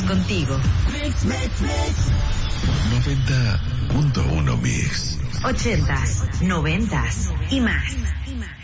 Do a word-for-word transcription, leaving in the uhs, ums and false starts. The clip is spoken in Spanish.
contigo. Mix, mix, mix. noventa punto uno Mix. Ochentas, noventas y más.